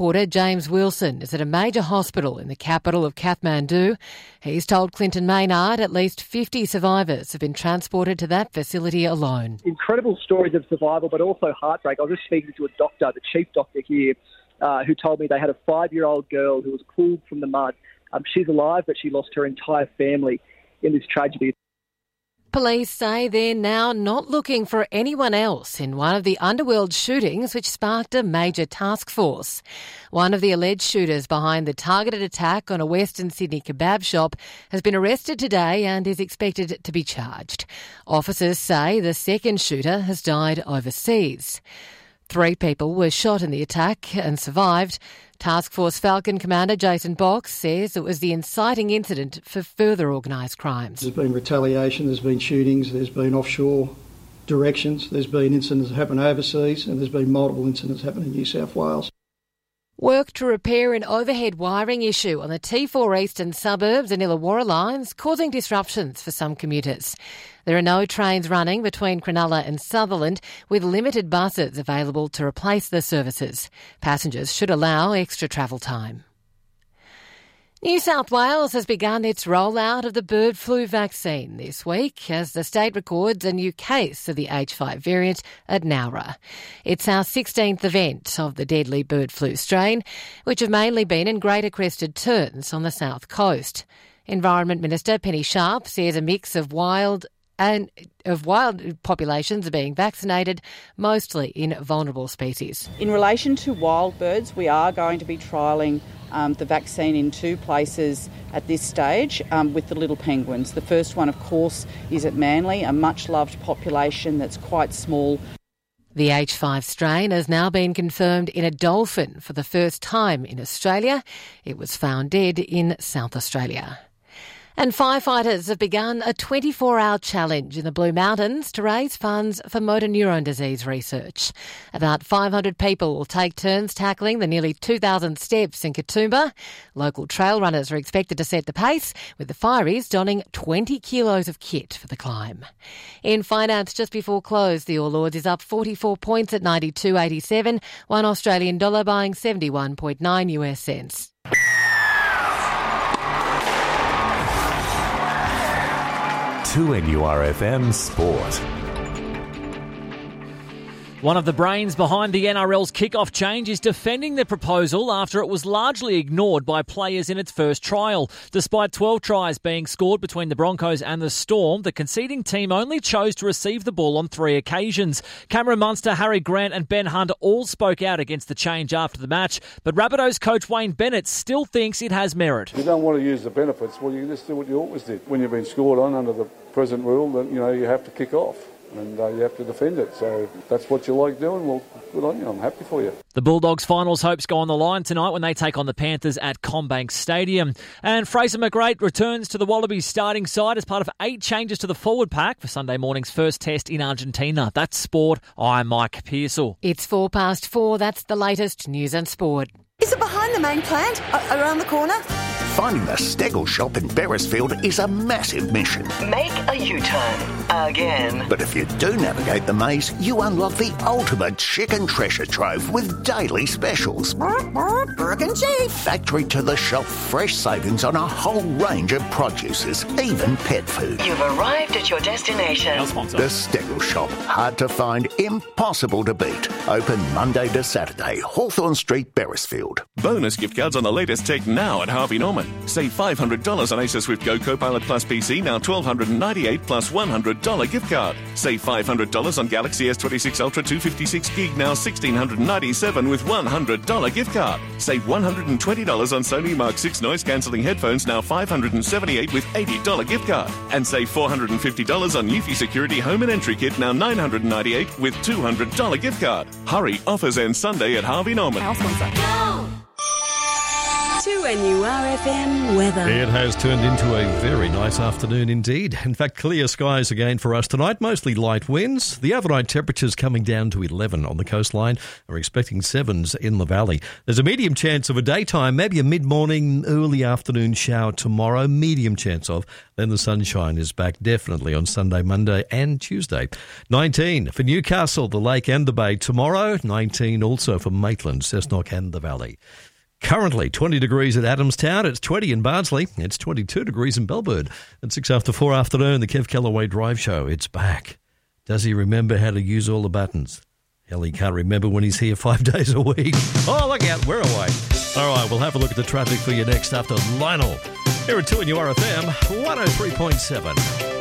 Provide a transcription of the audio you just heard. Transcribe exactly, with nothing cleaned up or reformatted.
Reporter James Wilson is at a major hospital in the capital of Kathmandu. He's told Clinton Maynard at least fifty survivors have been transported to that facility alone. Incredible stories of survival, but also heartbreak. I was just speaking to a doctor, the chief doctor here, uh, who told me they had a five-year-old girl who was pulled from the mud. Um, she's alive, but she lost her entire family in this tragedy. Police say they're now not looking for anyone else in one of the underworld shootings which sparked a major task force. One of the alleged shooters behind the targeted attack on a Western Sydney kebab shop has been arrested today and is expected to be charged. Officers say the second shooter has died overseas. Three people were shot in the attack and survived. Task Force Falcon Commander Jason Box says it was the inciting incident for further organised crimes. There's been retaliation, there's been shootings, there's been offshore directions, there's been incidents that happen overseas, and there's been multiple incidents happening in New South Wales. Work to repair an overhead wiring issue on the T four eastern suburbs and Illawarra lines, causing disruptions for some commuters. There are no trains running between Cronulla and Sutherland, with limited buses available to replace the services. Passengers should allow extra travel time. New South Wales has begun its rollout of the bird flu vaccine this week as the state records a new case of the H five variant at Nowra. It's our sixteenth event of the deadly bird flu strain, which have mainly been in greater crested terns on the south coast. Environment Minister Penny Sharp says a mix of wild and of wild populations are being vaccinated, mostly in vulnerable species. In relation to wild birds, we are going to be trialling um, the vaccine in two places at this stage um, with the little penguins. The first one, of course, is at Manly, a much-loved population that's quite small. The H five strain has now been confirmed in a dolphin for the first time in Australia. It was found dead in South Australia. And firefighters have begun a twenty-four hour challenge in the Blue Mountains to raise funds for motor neurone disease research. About five hundred people will take turns tackling the nearly two thousand steps in Katoomba. Local trail runners are expected to set the pace, with the fireys donning twenty kilos of kit for the climb. In finance, just before close, the All Ords is up forty-four points at ninety-two eighty-seven, one Australian dollar buying seventy-one point nine US cents. two N U R F M Sport. One of the brains behind the N R L's kick-off change is defending the proposal after it was largely ignored by players in its first trial. Despite twelve tries being scored between the Broncos and the Storm, the conceding team only chose to receive the ball on three occasions. Cameron Munster, Harry Grant and Ben Hunt all spoke out against the change after the match, but Rabbitohs coach Wayne Bennett still thinks it has merit. If you don't want to use the benefits, well, you just do what you always did. When you've been scored on under the present rule, then you know you have to kick off. And uh, you have to defend it. So that's what you like doing. Well, good on you. I'm happy for you. The Bulldogs' finals hopes go on the line tonight when they take on the Panthers at CommBank Stadium. And Fraser McGrate returns to the Wallabies starting side as part of eight changes to the forward pack for Sunday morning's first test in Argentina. That's sport. I'm Mike Pearsall. It's four past four. That's the latest news and sport. Is it behind the main plant? A- around the corner? Finding the Stegel shop in Beresfield is a massive mission. Make a U-turn. Again. But if you do navigate the maze, you unlock the ultimate chicken treasure trove with daily specials. Burke and Chief. Factory to the shop, fresh savings on a whole range of produces, even pet food. You've arrived at your destination. The Stegel shop. Hard to find, impossible to beat. Open Monday to Saturday, Hawthorne Street, Beresfield. Bonus gift cards on the latest tech now at Harvey Norman. Save five hundred dollars on Acer Swift Go Copilot Plus P C, now one thousand two hundred ninety-eight dollars plus one hundred dollars gift card. Save five hundred dollars on Galaxy S twenty-six Ultra two fifty-six gig, now one thousand six hundred ninety-seven dollars with one hundred dollars gift card. Save one hundred twenty dollars on Sony Mark six noise-cancelling headphones, now five hundred seventy-eight dollars with eighty dollars gift card. And save four hundred fifty dollars on Eufy Security Home and Entry Kit, now nine hundred ninety-eight dollars with two hundred dollars gift card. Hurry, offers end Sunday at Harvey Norman. Go! two N U R F M weather. It has turned into a very nice afternoon indeed. In fact, clear skies again for us tonight, mostly light winds. The overnight temperatures coming down to eleven on the coastline. We're expecting sevens in the valley. There's a medium chance of a daytime, maybe a mid-morning, early afternoon shower tomorrow. Medium chance of. Then the sunshine is back definitely on Sunday, Monday and Tuesday. nineteen for Newcastle, the Lake and the Bay tomorrow. nineteen also for Maitland, Cessnock and the Valley. Currently twenty degrees at Adamstown, it's twenty in Bardsley, it's twenty-two degrees in Bellbird. At six after four afternoon, the Kev Callaway Drive Show, it's back. Does he remember how to use all the buttons? Hell, he can't remember when he's here five days a week. Oh, look out, we're away. All right, we'll have a look at the traffic for you next after Lionel. Here at two N U R F M, one oh three point seven.